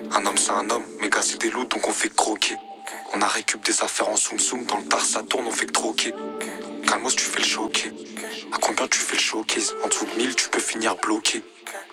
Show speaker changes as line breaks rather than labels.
Un homme c'est un homme, mes gars c'est des loups donc on fait que croquer. On a récup des affaires en zoom zoom, dans le tar ça tourne, on fait que troquer. Calmos tu fais le choquer. À combien tu fais le showcase? En dessous de 1000 tu peux finir bloqué.